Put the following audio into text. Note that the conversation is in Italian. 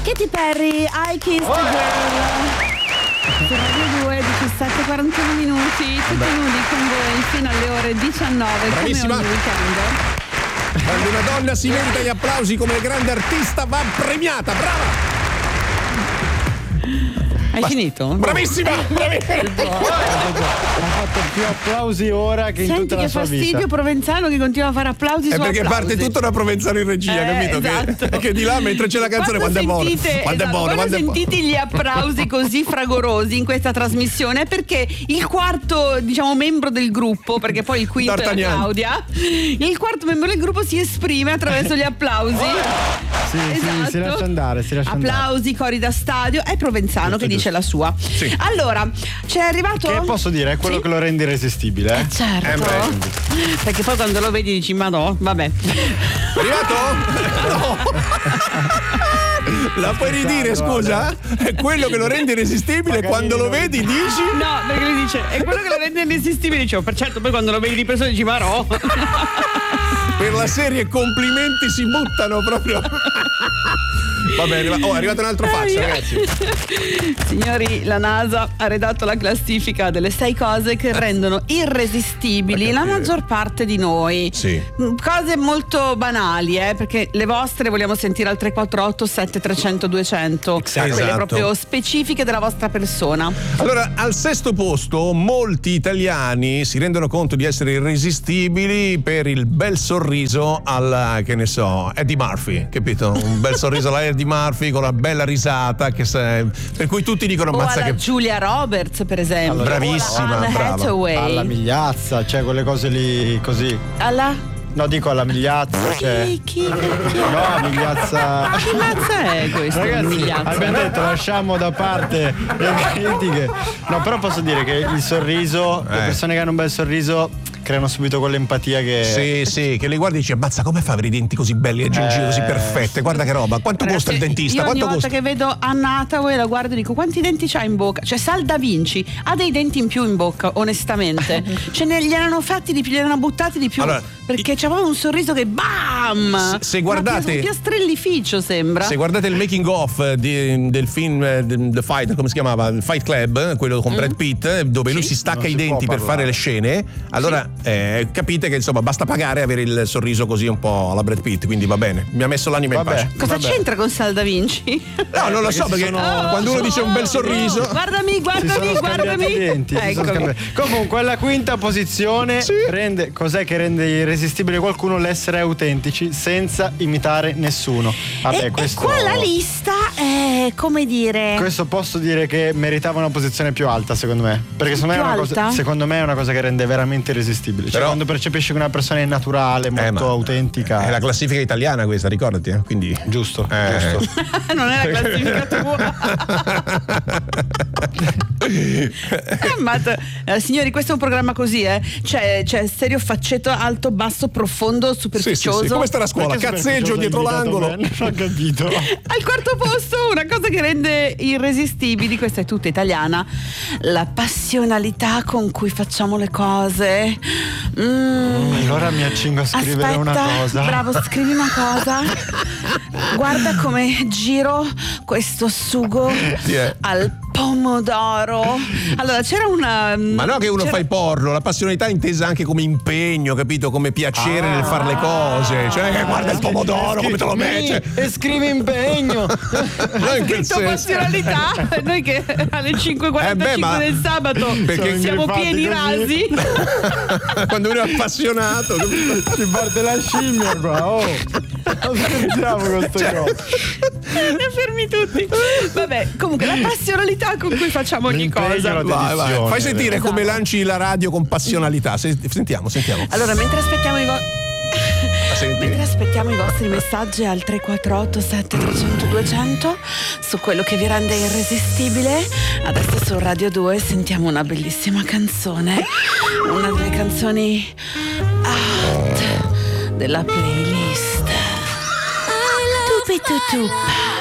Katy Perry, I Kissed a Girl. Su Radio 2, 17:41 minuti, tutti nudi con voi fino alle ore 19. Bravissima. Come ogni weekend. Quando una donna si merita gli applausi come grande artista va premiata, brava! Hai finito? Bravissima! Ha fatto più applausi ora che in Senti tutta la che sua fastidio vita. Provenzano che continua a fare applausi È su perché applausi. parte tutto da Provenzano in regia, capito? Esatto. Che di là mentre c'è la canzone quando è buono. Quando è buono, quando quando è buono. sentite gli applausi così fragorosi in questa trasmissione è perché il quarto, diciamo, membro del gruppo, perché poi il quinto D'Artagnan. è Claudia, il quarto membro del gruppo si esprime attraverso gli applausi. Sì, Esatto. si lascia andare, Applausi, cori da stadio. È Provenzano che dice la sua. Sì. Allora, c'è arrivato. Che posso dire? È quello Sì? che lo rende irresistibile. Certo. Perché poi quando lo vedi dici, ma no, vabbè. È arrivato? No. La puoi ridire, scusa? È quello che lo rende irresistibile. Quando lo vedi dici? No, perché lui dice, è quello che lo rende irresistibile. Dicevo, per certo, poi quando lo vedi di persona dici, ma no. Per la serie complimenti si buttano proprio. Va bene, è arrivato un altro fax, ragazzi. Signori, la NASA ha redatto la classifica delle 6 cose che rendono irresistibili la maggior parte di noi. Sì. Cose molto banali, perché le vostre vogliamo sentire al 348 7300 200. Quelle Esatto. proprio specifiche della vostra persona. Allora, al sesto posto, molti italiani si rendono conto di essere irresistibili per il bel sorriso alla, che ne so, Eddie Murphy, capito? Un bel sorriso alla Eddie Murphy con una bella risata per cui tutti dicono O ammazza alla che Giulia Roberts, per esempio. Bravissima, o alla Anne brava. Hathaway. Alla migliazza, cioè quelle cose lì così. Alla No, dico alla migliazza, cioè. chi? No, la migliazza. Che mazza è questo? Ragazzi, Migliazza? abbiamo detto lasciamo da parte le critiche. No, però posso dire che il sorriso, le persone che hanno un bel sorriso creano subito quell'empatia che. Sì, che li guardi e dici ammazza come fa ad avere i denti così belli e le gengive così perfette, guarda che roba, quanto costa il dentista? Io ogni Quanto volta costa? che vedo Anna Hathaway la guardo e dico quanti denti c'ha in bocca? Cioè Sal Da Vinci ha dei denti in più in bocca, onestamente. Cioè gli erano fatti di più, gli erano buttati di più, Allora, perché c'aveva un sorriso che bam! Se guardate un piastrellificio sembra. Se guardate il making of del film The Fight, come si chiamava? Il Fight Club, quello con Brad Pitt, dove lui si stacca Non i si denti può per fare le scene, allora capite che insomma basta pagare e avere il sorriso così un po' alla Brad Pitt, quindi va bene, mi ha messo l'anima in pace. Cosa c'entra con Sal Da Vinci? No, non lo so, perché quando uno dice un bel sorriso. Guardami, Si sono scambiati i denti, si sono Eccomi. scambiati. Comunque alla quinta posizione cos'è che rende irresistibile qualcuno? L'essere autentici senza imitare nessuno. Vabbè, E questo, qua la lista è, come dire, questo posso dire che meritava una posizione più alta, secondo me. Perché secondo me è una cosa che rende veramente irresistibile. Cioè, Però- quando percepisci che una persona è naturale, molto autentica. È la classifica italiana questa, ricordati, quindi Giusto, giusto. non è la classifica tua. Signori, questo è un programma così, c'è stereo, faccetto, alto, basso, profondo, superficioso. Sì. Come sta la scuola? Perché Cazzeggio dietro l'angolo. Non ho capito. Al quarto posto, una cosa che rende irresistibili, questa è tutta italiana, la passionalità con cui facciamo le cose. Allora mi accingo a scrivere una cosa. Bravo, scrivi una cosa. Guarda come giro questo sugo al pomodoro. Allora c'era una. Ma no che uno fa i porno, la passionalità è intesa anche come impegno, capito? Come piacere nel fare le cose. Cioè, guarda il pomodoro, come te lo mette. E scrivi impegno. No, in quel Scritto senso. passionalità. Noi che alle 5:45 del sabato perché siamo infatti pieni così. rasi. Quando uno è appassionato. Ti parte la scimmia qua. Oh, non scherziamo con queste cose. Ne fermi tutti. Vabbè, comunque la passionalità con cui facciamo ogni L'impegno, cosa. la dedizione. Fai sentire Esatto. come lanci la radio con passionalità. Sentiamo. Allora, mentre aspettiamo i vostri messaggi al 348 7300 200 su quello che vi rende irresistibile, adesso su Radio 2 sentiamo una bellissima canzone, una delle canzoni hot della playlist. Tupi tutup.